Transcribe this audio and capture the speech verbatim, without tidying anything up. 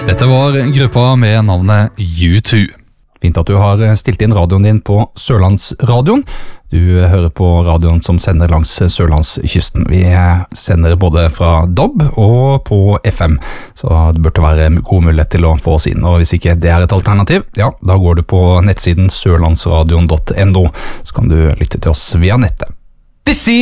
Dette var gruppa med navnet U to. Fint at du har stilt inn radioen din på Sørlandsradioen. Du hører på radioen som sender langs Sørlandskysten. Vi sender både fra D A B og på F M, så det burde være god mulighet til å få oss inn. Og hvis ikke det er et alternativ, ja, da går du på nettsiden sørlandsradion punktum no, så kan du lytte til oss via nettet. This is